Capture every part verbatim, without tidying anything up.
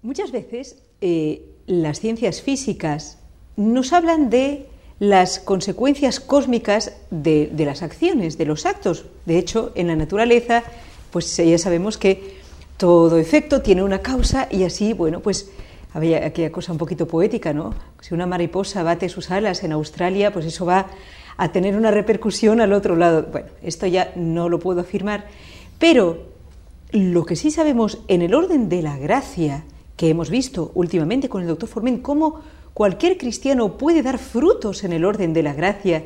Muchas veces eh, las ciencias físicas nos hablan de las consecuencias cósmicas de, de las acciones, de los actos. De hecho, en la naturaleza, pues ya sabemos que todo efecto tiene una causa y así, bueno, pues había aquella cosa un poquito poética, ¿no? Si una mariposa bate sus alas en Australia, pues eso va a tener una repercusión al otro lado. Bueno, esto ya no lo puedo afirmar, pero lo que sí sabemos en el orden de la gracia, que hemos visto últimamente con el doctor Forment, cómo cualquier cristiano puede dar frutos en el orden de la gracia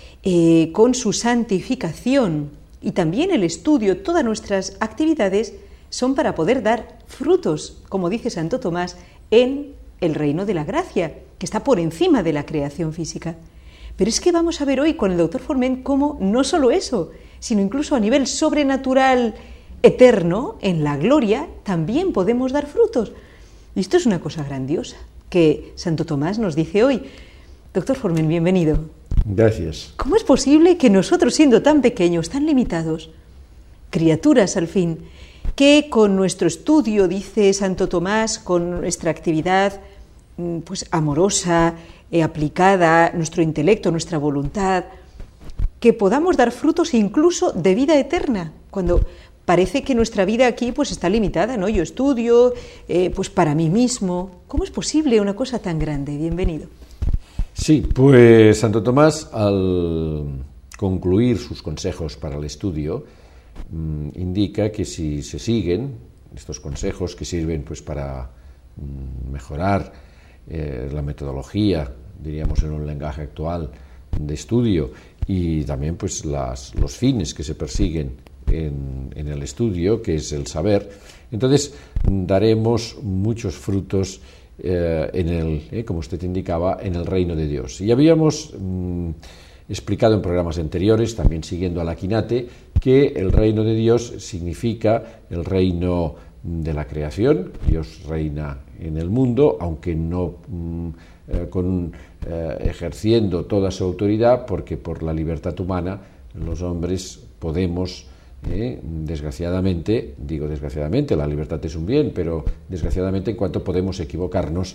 eh, con su santificación, y también el estudio, todas nuestras actividades son para poder dar frutos, como dice Santo Tomás, en el reino de la gracia, que está por encima de la creación física. Pero es que vamos a ver hoy con el doctor Forment cómo no solo eso, sino incluso a nivel sobrenatural eterno, en la gloria, también podemos dar frutos. Y esto es una cosa grandiosa que Santo Tomás nos dice hoy. Doctor Forment, bienvenido. Gracias. ¿Cómo es posible que nosotros, siendo tan pequeños, tan limitados, criaturas al fin, que con nuestro estudio, dice Santo Tomás, con nuestra actividad pues amorosa, eh, aplicada, nuestro intelecto, nuestra voluntad, que podamos dar frutos incluso de vida eterna, cuando parece que nuestra vida aquí pues está limitada, ¿no? Yo estudio eh, pues para mí mismo. ¿Cómo es posible una cosa tan grande? Bienvenido. Sí, pues Santo Tomás, al concluir sus consejos para el estudio, mmm, indica que si se siguen estos consejos que sirven pues para mmm, mejorar eh, la metodología, diríamos en un lenguaje actual, de estudio, y también pues las, los fines que se persiguen En, en el estudio, que es el saber, entonces daremos muchos frutos eh, en el, eh, como usted indicaba, en el reino de Dios. Y habíamos mm, explicado en programas anteriores, también siguiendo al Aquinate, que el reino de Dios significa el reino de la creación. Dios reina en el mundo, aunque no mm, eh, con, eh, ejerciendo toda su autoridad, porque por la libertad humana los hombres podemos Eh, desgraciadamente, digo desgraciadamente, la libertad es un bien, pero desgraciadamente en cuanto podemos equivocarnos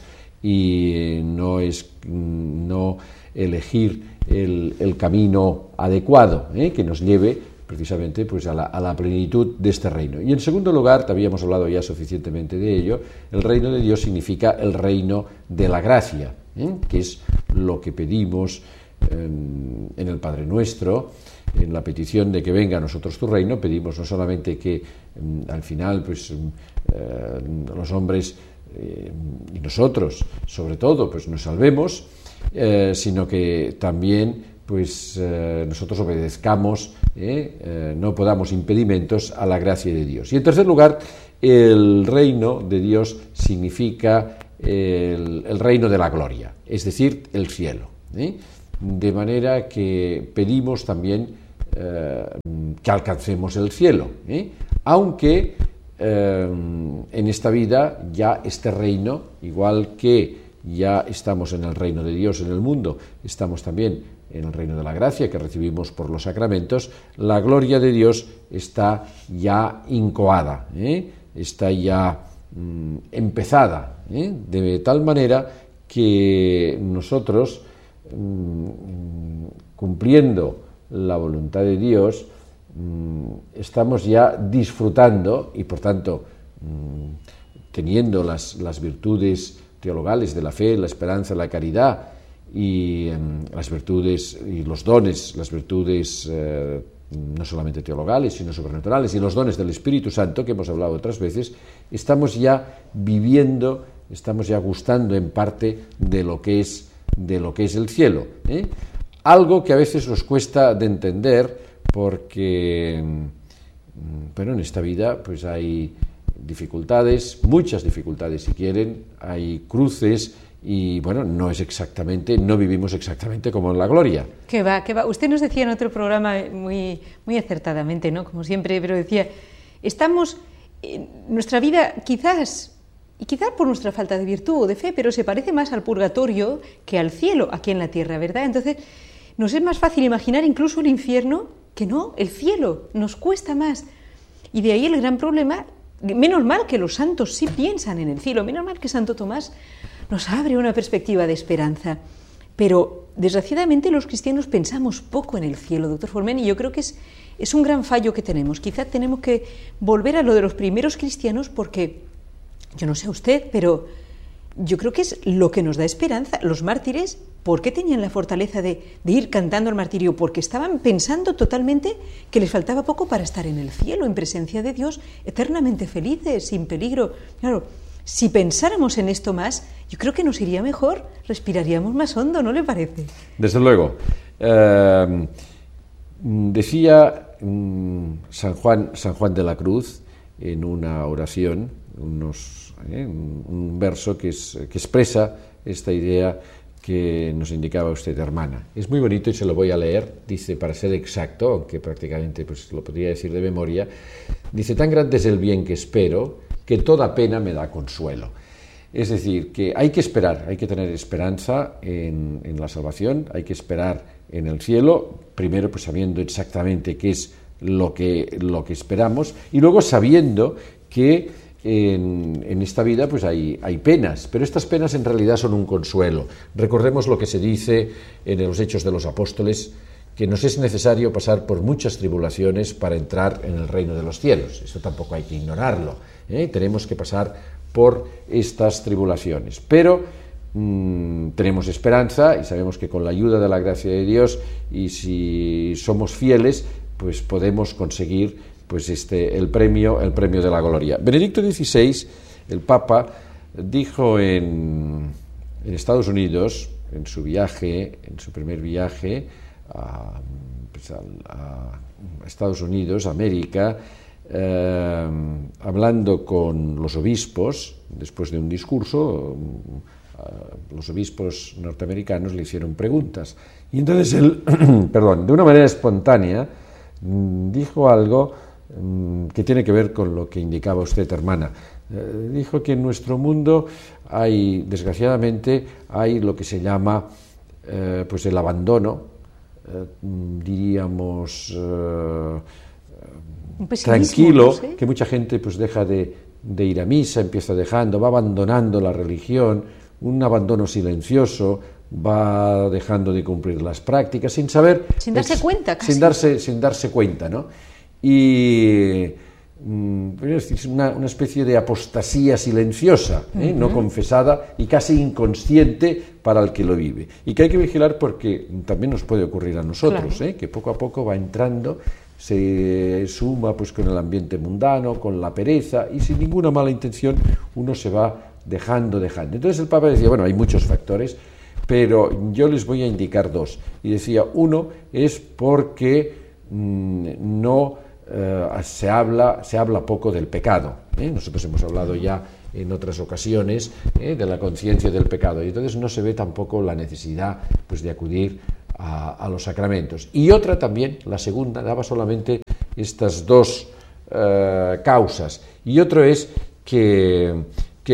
y no es no elegir el, el camino adecuado eh, que nos lleve precisamente pues a la, a la plenitud de este reino. Y en segundo lugar, habíamos hablado ya suficientemente de ello, el reino de Dios significa el reino de la gracia, eh, que es lo que pedimos en, en el Padre Nuestro. En la petición de que venga a nosotros tu reino, pedimos no solamente que mm, al final pues eh, los hombres eh, y nosotros, sobre todo, pues nos salvemos, eh, sino que también pues eh, nosotros obedezcamos, eh, eh, no podamos impedimentos a la gracia de Dios. Y en tercer lugar, el reino de Dios significa el, el reino de la gloria, es decir, el cielo, ¿eh? De manera que pedimos también eh, que alcancemos el cielo, ¿eh? aunque eh, en esta vida ya este reino, igual que ya estamos en el reino de Dios en el mundo, estamos también en el reino de la gracia que recibimos por los sacramentos, la gloria de Dios está ya incoada, ¿eh? está ya mm, empezada, ¿eh? de tal manera que nosotros, cumpliendo la voluntad de Dios, estamos ya disfrutando y por tanto teniendo las, las virtudes teologales de la fe, la esperanza, la caridad y las virtudes y los dones, las virtudes eh, no solamente teologales sino sobrenaturales y los dones del Espíritu Santo que hemos hablado otras veces, estamos ya viviendo, estamos ya gustando en parte de lo que es de lo que es el cielo, ¿eh? Algo que a veces nos cuesta de entender porque, bueno, en esta vida pues hay dificultades, muchas dificultades si quieren, hay cruces y bueno, no es exactamente, no vivimos exactamente como en la gloria. Que va, que va. Usted nos decía en otro programa muy, muy acertadamente, ¿no? Como siempre, pero decía, estamos, en nuestra vida quizás... Y quizá por nuestra falta de virtud o de fe, pero se parece más al purgatorio que al cielo aquí en la tierra, ¿verdad? Entonces, nos es más fácil imaginar incluso el infierno que no, el cielo, nos cuesta más. Y de ahí el gran problema Menos mal que los santos sí piensan en el cielo, menos mal que Santo Tomás nos abre una perspectiva de esperanza. Pero, desgraciadamente, los cristianos pensamos poco en el cielo, doctor Formen, y yo creo que es, es un gran fallo que tenemos. Quizá tenemos que volver a lo de los primeros cristianos porque, yo no sé usted, pero yo creo que es lo que nos da esperanza. Los mártires, ¿por qué tenían la fortaleza de, de ir cantando el martirio? Porque estaban pensando totalmente que les faltaba poco para estar en el cielo, en presencia de Dios, eternamente felices, sin peligro. Claro, si pensáramos en esto más, yo creo que nos iría mejor, respiraríamos más hondo, ¿no le parece? Desde luego. Eh, decía um, San Juan, San Juan de la Cruz en una oración, unos, eh, un, un verso que, es, que expresa esta idea que nos indicaba usted, hermana. Es muy bonito y se lo voy a leer. Dice, para ser exacto, aunque prácticamente pues, lo podría decir de memoria, dice, tan grande es el bien que espero, que toda pena me da consuelo. Es decir, que hay que esperar, hay que tener esperanza en, en la salvación, hay que esperar en el cielo, primero pues sabiendo exactamente qué es lo que, lo que esperamos, y luego sabiendo que en, en esta vida pues hay, hay penas, pero estas penas en realidad son un consuelo. Recordemos lo que se dice en los Hechos de los Apóstoles, que nos es necesario pasar por muchas tribulaciones para entrar en el reino de los cielos. Esto tampoco hay que ignorarlo, ¿eh? Tenemos que pasar por estas tribulaciones, pero mmm, tenemos esperanza y sabemos que con la ayuda de la gracia de Dios y si somos fieles, pues podemos conseguir pues este, el premio, el premio de la gloria. Benedicto dieciséis, el Papa, dijo en, en Estados Unidos, en su viaje, en su primer viaje a, pues a, a Estados Unidos, América, eh, hablando con los obispos, después de un discurso, eh, los obispos norteamericanos le hicieron preguntas. Y entonces él, perdón, de una manera espontánea, dijo algo que tiene que ver con lo que indicaba usted, hermana. Eh, dijo que en nuestro mundo hay, desgraciadamente, hay lo que se llama eh, pues el abandono, eh, diríamos eh, tranquilo, ¿sí? Que mucha gente pues deja de, de ir a misa, empieza dejando, va abandonando la religión, un abandono silencioso, va dejando de cumplir las prácticas sin saber, sin darse es, cuenta, casi. sin darse, sin darse cuenta, ¿no? Y es una, una especie de apostasía silenciosa, ¿eh? Uh-huh. No confesada y casi inconsciente para el que lo vive. Y que hay que vigilar porque también nos puede ocurrir a nosotros, claro. ¿eh? Que poco a poco va entrando, se suma pues con el ambiente mundano, con la pereza y sin ninguna mala intención uno se va dejando, dejando. Entonces el Papa decía, bueno, hay muchos factores, pero yo les voy a indicar dos. Y decía, uno es porque mmm, no eh, se habla, se habla poco del pecado. ¿eh? Nosotros hemos hablado ya en otras ocasiones ¿eh? de la conciencia del pecado. Y entonces no se ve tampoco la necesidad pues, de acudir a, a los sacramentos. Y otra también, la segunda, daba solamente estas dos eh, causas. Y otro es que...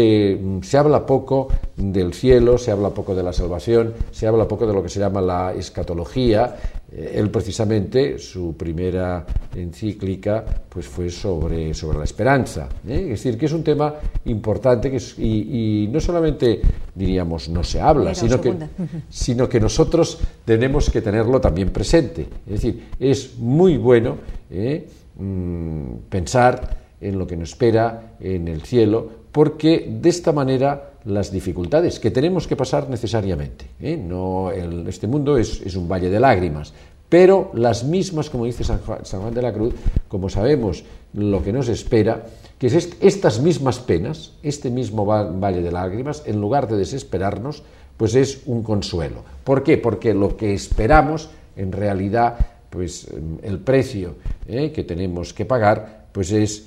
que se habla poco del cielo, se habla poco de la salvación, se habla poco de lo que se llama la escatología. Él precisamente, su primera encíclica, pues fue sobre, sobre la esperanza, ¿eh? Es decir, que es un tema importante que es, y, y no solamente, diríamos, no se habla, sino que, sino que nosotros tenemos que tenerlo también presente. Es decir, es muy bueno ¿eh? mm, pensar en lo que nos espera en el cielo, porque de esta manera las dificultades que tenemos que pasar necesariamente, ¿eh? no el, este mundo es, es un valle de lágrimas, pero las mismas, como dice San Juan, San Juan de la Cruz, como sabemos lo que nos espera, que es est, estas mismas penas, este mismo valle de lágrimas, en lugar de desesperarnos, pues es un consuelo. ¿Por qué? Porque lo que esperamos, en realidad, pues el precio ¿eh? que tenemos que pagar, pues es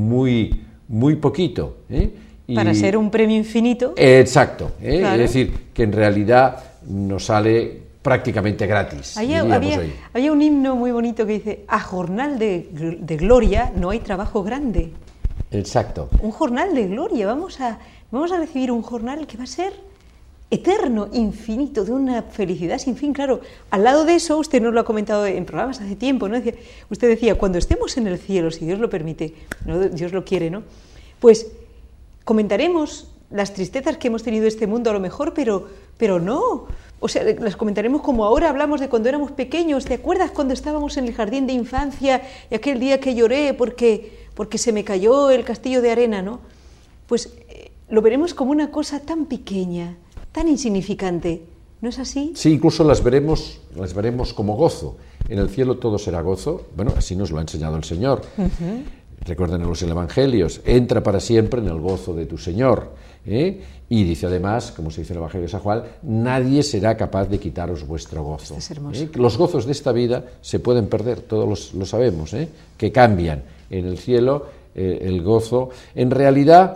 muy muy poquito. ¿eh? Y, para ser un premio infinito. Eh, exacto. ¿eh? Claro. Es decir, que en realidad nos sale prácticamente gratis. Había, había, había un himno muy bonito que dice, a jornal de, de gloria no hay trabajo grande. Exacto. Un jornal de gloria. Vamos a, vamos a recibir un jornal que va a ser eterno, infinito, de una felicidad sin fin. Claro, al lado de eso, usted nos lo ha comentado en programas hace tiempo, ¿no? Decía, usted decía, cuando estemos en el cielo, si Dios lo permite, ¿no? Dios lo quiere, ¿no? pues comentaremos las tristezas que hemos tenido en este mundo a lo mejor, pero, pero no. O sea, las comentaremos como ahora hablamos de cuando éramos pequeños. ¿Te acuerdas cuando estábamos en el jardín de infancia y aquel día que lloré porque, porque se me cayó el castillo de arena, ¿no? Pues eh, lo veremos como una cosa tan pequeña, tan insignificante. ¿No es así? Sí, incluso las veremos, las veremos como gozo. En el cielo todo será gozo. Bueno, así nos lo ha enseñado el Señor. Uh-huh. Recuerden en los evangelios, entra para siempre en el gozo de tu Señor. ¿eh? Y dice además, como se dice en el Evangelio de San Juan, nadie será capaz de quitaros vuestro gozo. Es hermoso. ¿eh? Los gozos de esta vida se pueden perder, todos los, lo sabemos, ¿eh? que cambian. En el cielo eh, el gozo, en realidad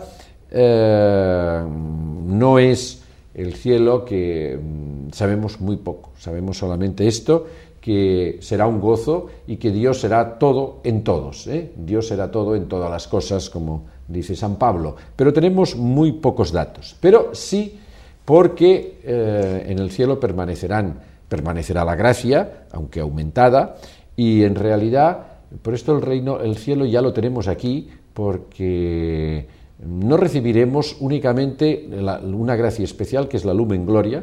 eh, no es el cielo que mmm, sabemos muy poco, sabemos solamente esto, que será un gozo y que Dios será todo en todos, ¿eh? Dios será todo en todas las cosas, como dice San Pablo, pero tenemos muy pocos datos, pero sí porque eh, en el cielo permanecerán, permanecerá la gracia, aunque aumentada, y en realidad, por esto el reino, el cielo ya lo tenemos aquí, porque no recibiremos únicamente la, una gracia especial, que es la Lumen Gloria,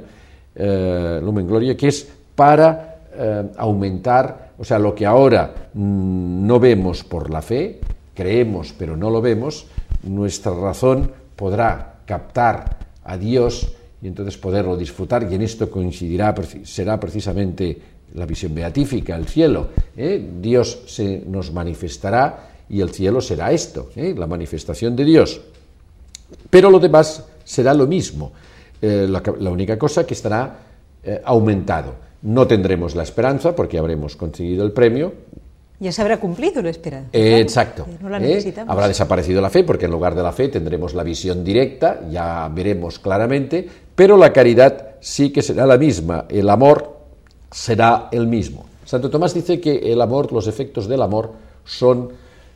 eh, Lumen Gloria, que es para eh, aumentar, o sea, lo que ahora mmm, no vemos por la fe, creemos pero no lo vemos, nuestra razón podrá captar a Dios y entonces poderlo disfrutar, y en esto coincidirá, será precisamente la visión beatífica, el cielo. ¿eh? Dios se nos manifestará y el cielo será esto, ¿eh? la manifestación de Dios. Pero lo demás será lo mismo, eh, la, la única cosa que estará eh, aumentado. No tendremos la esperanza porque habremos conseguido el premio. Ya se habrá cumplido la esperanza. Eh, exacto. No la ¿eh? Habrá desaparecido la fe porque en lugar de la fe tendremos la visión directa, ya veremos claramente, pero la caridad sí que será la misma, el amor será el mismo. Santo Tomás dice que el amor, los efectos del amor son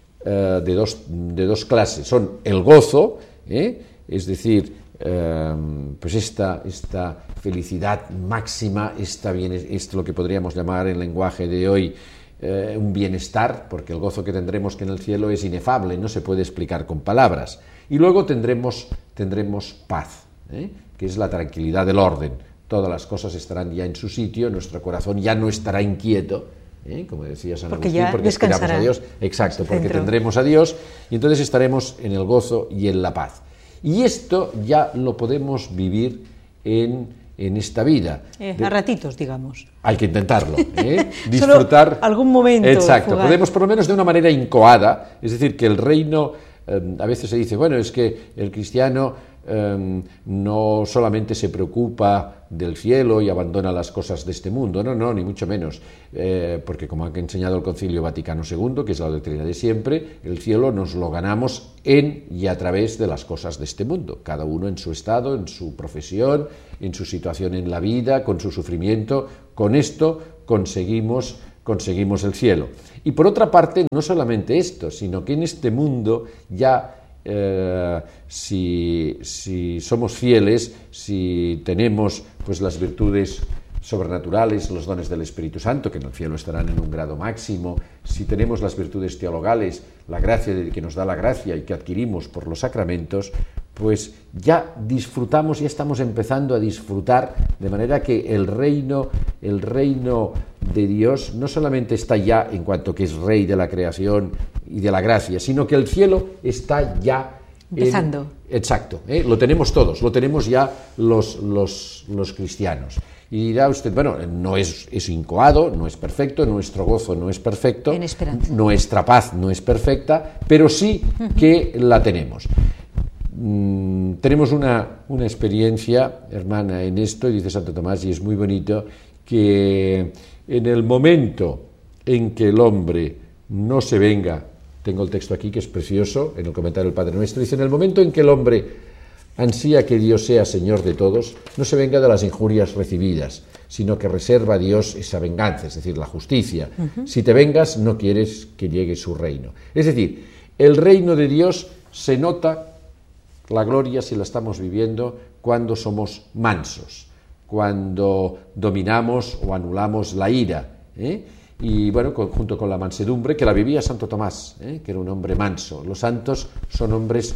eh, de, dos, de dos clases, son el gozo, ¿eh? es decir, eh, pues esta, esta felicidad máxima, esta bien, esto lo que podríamos llamar en lenguaje de hoy eh, un bienestar, porque el gozo que tendremos que en el cielo es inefable, no se puede explicar con palabras. Y luego tendremos, tendremos paz, ¿eh? que es la tranquilidad del orden. Todas las cosas estarán ya en su sitio, nuestro corazón ya no estará inquieto, ¿eh? como decía San porque Agustín, ya porque esperamos a Dios. Exacto, porque centro. tendremos a Dios y entonces estaremos en el gozo y en la paz. Y esto ya lo podemos vivir en, en esta vida. Eh, de, a ratitos, digamos. Hay que intentarlo, ¿eh? disfrutar. Solo algún momento. Exacto, jugar. Podemos por lo menos de una manera incoada, es decir, que el reino, eh, a veces se dice, bueno, es que el cristiano eh, no solamente se preocupa del cielo y abandona las cosas de este mundo, no, no, ni mucho menos, eh, porque como ha enseñado el Concilio Vaticano segundo, que es la doctrina de siempre, el cielo nos lo ganamos en y a través de las cosas de este mundo, cada uno en su estado, en su profesión, en su situación en la vida, con su sufrimiento, con esto conseguimos, conseguimos el cielo. Y por otra parte, no solamente esto, sino que en este mundo ya Eh, si, si somos fieles, si tenemos pues las virtudes sobrenaturales, los dones del Espíritu Santo, que en el cielo estarán en un grado máximo, si tenemos las virtudes teologales, la gracia de, que nos da la gracia y que adquirimos por los sacramentos, pues ya disfrutamos, ya estamos empezando a disfrutar, de manera que el reino, el reino de Dios no solamente está ya en cuanto que es Rey de la creación y de la gracia, sino que el cielo está ya empezando. En, exacto, ¿eh? lo tenemos todos, lo tenemos ya los, los, los cristianos. Y dirá usted, bueno, no es, es incoado, no es perfecto, nuestro gozo no es perfecto, en esperanza. Nuestra paz no es perfecta, pero sí que la tenemos. Mm, tenemos una, una experiencia, hermana, en esto, y dice Santo Tomás, y es muy bonito, que en el momento en que el hombre no se venga, tengo el texto aquí que es precioso, en el comentario del Padre Nuestro, dice, en el momento en que el hombre ansía que Dios sea Señor de todos, no se venga de las injurias recibidas, sino que reserva a Dios esa venganza, es decir, la justicia. Uh-huh. Si te vengas, no quieres que llegue su reino. Es decir, el reino de Dios se nota, la gloria si la estamos viviendo, cuando somos mansos, cuando dominamos o anulamos la ira, ¿eh? Y bueno, con, junto con la mansedumbre, que la vivía Santo Tomás, ¿eh? que era un hombre manso. Los santos son hombres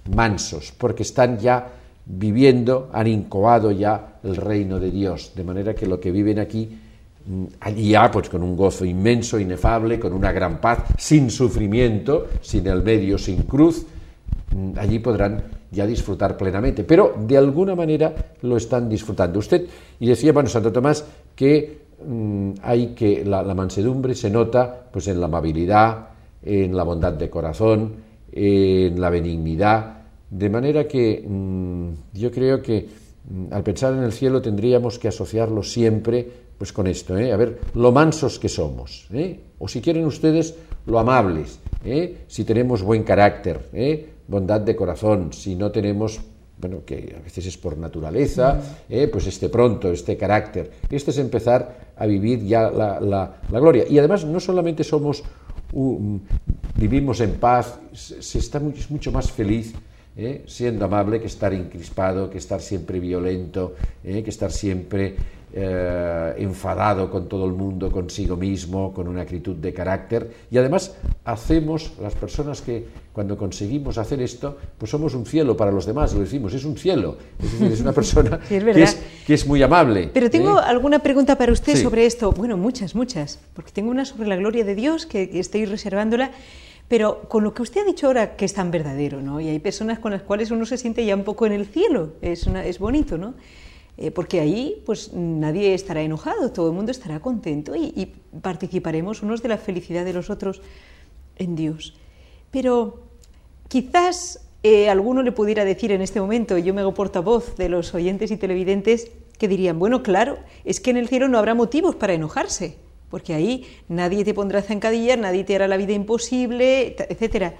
mansos, porque están ya viviendo, han incoado ya el reino de Dios, de manera que lo que viven aquí, allí ya pues con un gozo inmenso, inefable, con una gran paz, sin sufrimiento, sin el medio, sin cruz, allí podrán ya disfrutar plenamente, pero de alguna manera lo están disfrutando. Usted, y decía, bueno, Santo Tomás, que mmm, hay que, la, la mansedumbre se nota pues en la amabilidad, en la bondad de corazón, en la benignidad, de manera que mmm, yo creo que mmm, al pensar en el cielo tendríamos que asociarlo siempre pues con esto, ¿eh? A ver, lo mansos que somos, ¿eh? O si quieren ustedes, lo amables, ¿eh? Si tenemos buen carácter, ¿eh? Bondad de corazón, si no tenemos, bueno, que a veces es por naturaleza, eh, pues este pronto, este carácter. Este es empezar a vivir ya la, la, la gloria. Y además no solamente somos, uh, vivimos en paz, se está mucho, es mucho más feliz eh, siendo amable que estar encrispado, que estar siempre violento, eh, que estar siempre eh, enfadado con todo el mundo, consigo mismo, con una acritud de carácter. Y además hacemos, las personas que cuando conseguimos hacer esto, pues somos un cielo para los demás, lo decimos, es un cielo, es decir, es una persona sí, es que, es, que es muy amable. Pero tengo ¿eh? alguna pregunta para usted sí. sobre esto, bueno, muchas, muchas, porque tengo una sobre la gloria de Dios que, que estoy reservándola, pero con lo que usted ha dicho ahora que es tan verdadero, ¿no? Y hay personas con las cuales uno se siente ya un poco en el cielo, es, una, es bonito, ¿no? Eh, porque ahí pues nadie estará enojado, todo el mundo estará contento y, y participaremos unos de la felicidad de los otros en Dios. Pero quizás eh, alguno le pudiera decir en este momento, y yo me hago portavoz de los oyentes y televidentes, que dirían, bueno, claro, es que en el cielo no habrá motivos para enojarse, porque ahí nadie te pondrá zancadillas, nadie te hará la vida imposible, etcétera.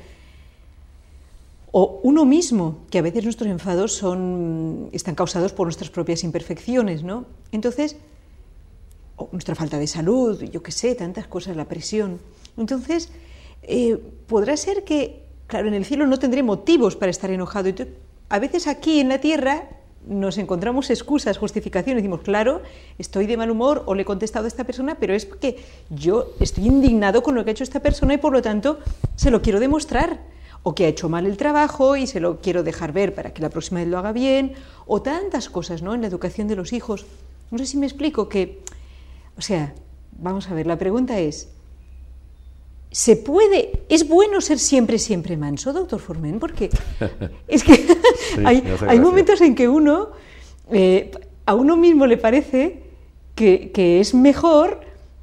O uno mismo, que a veces nuestros enfados son, están causados por nuestras propias imperfecciones, ¿no? Entonces, o nuestra falta de salud, yo qué sé, tantas cosas, la presión. Entonces, eh, podrá ser que, claro, en el cielo no tendré motivos para estar enojado. Entonces, a veces aquí en la tierra nos encontramos excusas, justificaciones, decimos, claro, estoy de mal humor o le he contestado a esta persona, pero es porque yo estoy indignado con lo que ha hecho esta persona y por lo tanto se lo quiero demostrar. O que ha hecho mal el trabajo y se lo quiero dejar ver para que la próxima vez lo haga bien, o tantas cosas, ¿no?, en la educación de los hijos. No sé si me explico que, o sea, vamos a ver, la pregunta es, ¿se puede, es bueno ser siempre, siempre manso, doctor Forment? Porque es que sí, hay, hay momentos en que uno, eh, a uno mismo le parece que, que es mejor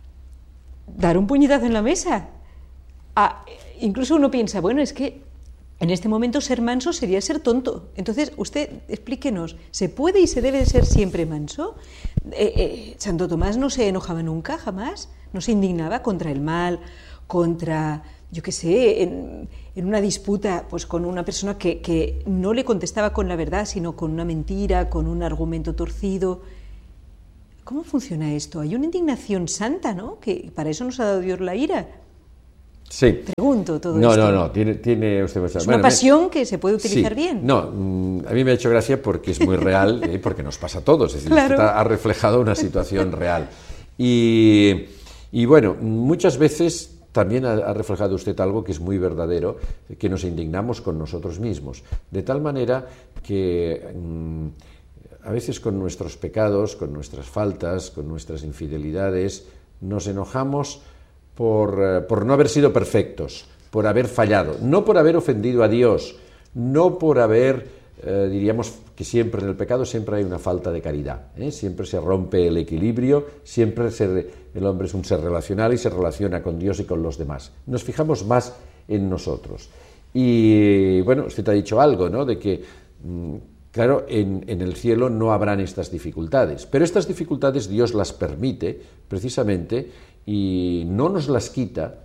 dar un puñetazo en la mesa. A, incluso uno piensa, bueno, es que en este momento ser manso sería ser tonto. Entonces, usted explíquenos, ¿se puede y se debe ser siempre manso? Eh, eh, Santo Tomás no se enojaba nunca, jamás, no se indignaba contra el mal, contra, yo qué sé, en, en una disputa pues con una persona que, que no le contestaba con la verdad, sino con una mentira, con un argumento torcido. ¿Cómo funciona esto? Hay una indignación santa, ¿no?, que para eso nos ha dado Dios la ira. Sí. Pregunto todo no, esto. No, no, tiene, tiene usted... Es bueno, una pasión me... que se puede utilizar sí. bien. No, a mí me ha hecho gracia porque es muy real, ¿eh? Porque nos pasa a todos, es decir, claro. Usted ha reflejado una situación real. Y, y bueno, muchas veces también ha, ha reflejado usted algo que es muy verdadero, que nos indignamos con nosotros mismos, de tal manera que mmm, a veces con nuestros pecados, con nuestras faltas, con nuestras infidelidades, nos enojamos Por, por no haber sido perfectos, por haber fallado, no por haber ofendido a Dios, no por haber, eh, diríamos que siempre en el pecado siempre hay una falta de caridad, ¿eh? Siempre se rompe el equilibrio, siempre se, el hombre es un ser relacional y se relaciona con Dios y con los demás. Nos fijamos más en nosotros. Y bueno, usted ha dicho algo, ¿no?, de que, claro, en, en el cielo no habrán estas dificultades, pero estas dificultades Dios las permite precisamente y no nos las quita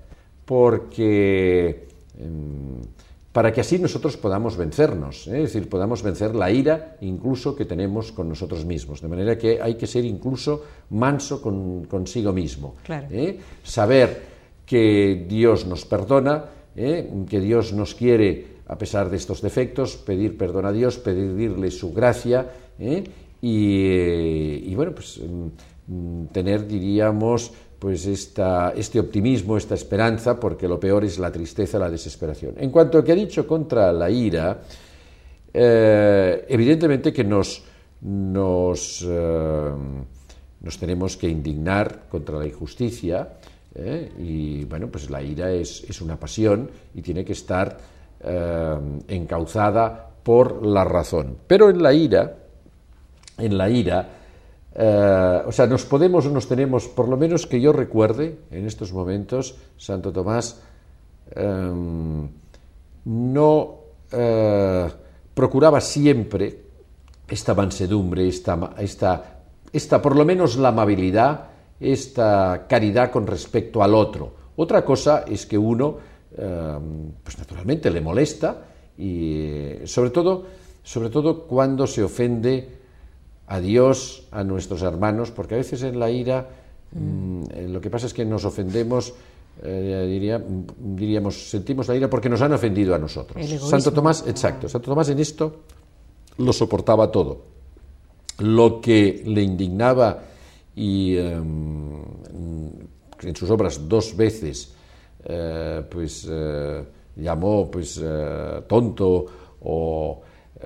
porque eh, para que así nosotros podamos vencernos, ¿eh? Es decir, podamos vencer la ira incluso que tenemos con nosotros mismos, de manera que hay que ser incluso manso con, consigo mismo, claro. ¿eh? Saber que Dios nos perdona, ¿eh? Que Dios nos quiere a pesar de estos defectos, pedir perdón a Dios, pedirle su gracia, ¿eh? y, eh, y bueno, pues mm, tener, diríamos, pues esta, este optimismo, esta esperanza, porque lo peor es la tristeza, la desesperación. En cuanto a lo que ha dicho contra la ira, eh, evidentemente que nos, nos, eh, nos tenemos que indignar contra la injusticia, eh, y bueno, pues la ira es, es una pasión y tiene que estar eh, encauzada por la razón. Pero en la ira, en la ira, Uh, o sea, nos podemos o nos tenemos, por lo menos que yo recuerde, en estos momentos, Santo Tomás um, no uh, procuraba siempre esta mansedumbre, esta, esta, esta, por lo menos la amabilidad, esta caridad con respecto al otro. Otra cosa es que uno, uh, pues naturalmente le molesta, y sobre todo, sobre todo cuando se ofende a Dios, a nuestros hermanos, porque a veces en la ira mm. lo que pasa es que nos ofendemos, eh, diría, diríamos, sentimos la ira porque nos han ofendido a nosotros. Santo Tomás, exacto, Santo Tomás en esto lo soportaba todo. Lo que le indignaba, y eh, en sus obras dos veces eh, pues eh, llamó pues eh, tonto o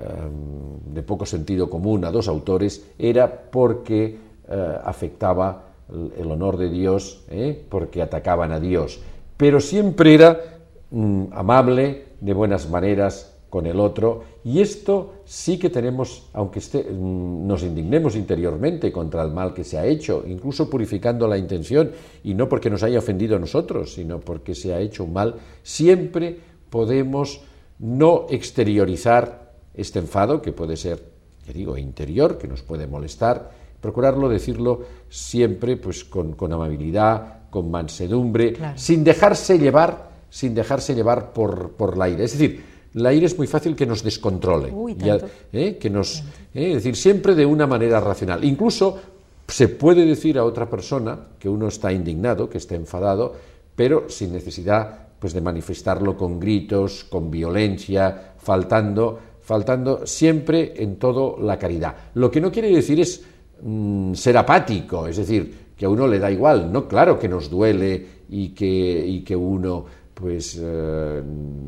de poco sentido común a dos autores, era porque eh, afectaba el honor de Dios, eh, porque atacaban a Dios, pero siempre era mm, amable, de buenas maneras con el otro, y esto sí que tenemos, aunque esté, mm, nos indignemos interiormente contra el mal que se ha hecho, incluso purificando la intención, y no porque nos haya ofendido a nosotros, sino porque se ha hecho un mal, siempre podemos no exteriorizar este enfado, que puede ser, ya digo, interior, que nos puede molestar, procurarlo decirlo siempre pues con, con amabilidad, con mansedumbre, claro, sin dejarse llevar, sin dejarse llevar por, por la ira. Es decir, la ira es muy fácil que nos descontrole, Uy, ya, ¿eh? que nos, eh, es decir, siempre de una manera racional. Incluso se puede decir a otra persona que uno está indignado, que está enfadado, pero sin necesidad pues de manifestarlo con gritos, con violencia, faltando faltando siempre en todo la caridad. Lo que no quiere decir es mmm, ser apático, es decir, que a uno le da igual, no, claro que nos duele y que, y que uno, pues, eh,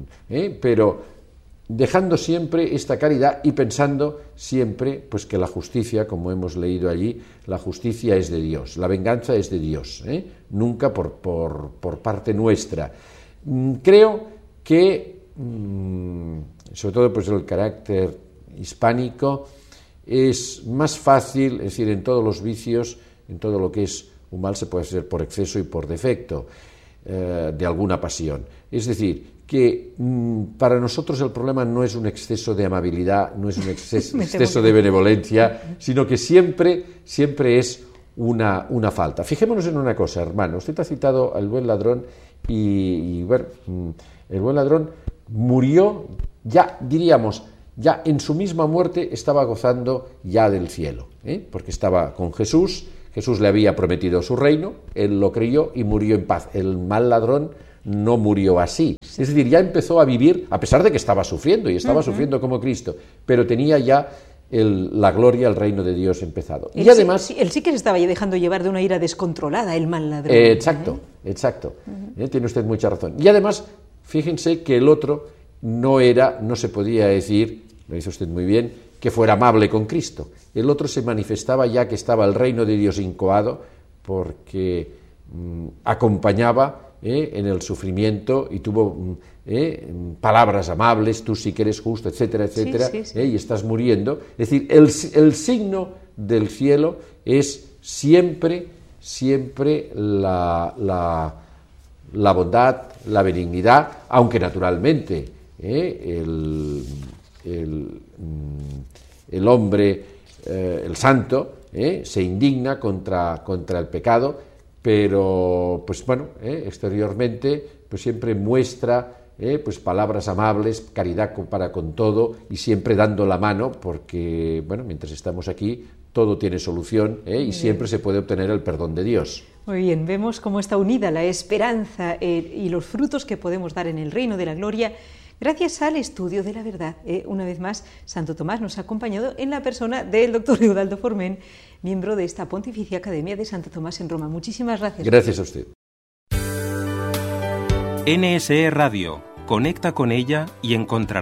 eh, pero dejando siempre esta caridad y pensando siempre, pues, que la justicia, como hemos leído allí, la justicia es de Dios, la venganza es de Dios, ¿eh? Nunca por, por, por parte nuestra. Mm, creo que mmm, sobre todo pues el carácter hispánico, es más fácil, es decir, en todos los vicios, en todo lo que es un mal se puede hacer por exceso y por defecto eh, de alguna pasión. Es decir, que mmm, para nosotros el problema no es un exceso de amabilidad, no es un exceso, exceso de benevolencia, sino que siempre, siempre es una, una falta. Fijémonos en una cosa, hermano, usted ha citado al buen ladrón y, y bueno, el buen ladrón murió, ya diríamos, ya en su misma muerte estaba gozando ya del cielo, ¿eh? Porque estaba con Jesús, Jesús le había prometido su reino, él lo creyó y murió en paz. El mal ladrón no murió así, es decir, ya empezó a vivir, a pesar de que estaba sufriendo, y estaba uh-huh. sufriendo como Cristo, pero tenía ya el, la gloria, el reino de Dios empezado. Él y además... Sí, él sí que se estaba dejando llevar de una ira descontrolada, el mal ladrón. Eh, exacto, ¿eh? exacto, uh-huh. ¿eh? Tiene usted mucha razón. Y además, fíjense que el otro no era, no se podía decir, lo dice usted muy bien, que fuera amable con Cristo. El otro se manifestaba ya que estaba el reino de Dios incoado, porque mmm, acompañaba eh, en el sufrimiento y tuvo eh, palabras amables, tú sí que eres justo, etcétera, etcétera, sí, sí, sí. Eh, y estás muriendo. Es decir, el, el signo del cielo es siempre, siempre la, la, la bondad, la benignidad, aunque naturalmente Eh, el, el, el hombre, eh, el santo, eh, se indigna contra, contra el pecado, pero pues bueno, eh, exteriormente pues siempre muestra eh, pues palabras amables, caridad para con todo y siempre dando la mano, porque bueno, mientras estamos aquí todo tiene solución eh, y siempre se puede obtener el perdón de Dios. Muy bien, vemos cómo está unida la esperanza eh, y los frutos que podemos dar en el reino de la gloria gracias al estudio de la verdad. Eh, una vez más, Santo Tomás nos ha acompañado en la persona del doctor Eudaldo Forment, miembro de esta Pontificia Academia de Santo Tomás en Roma. Muchísimas gracias. Gracias a usted. N S E Radio. Conecta con ella y encontrarás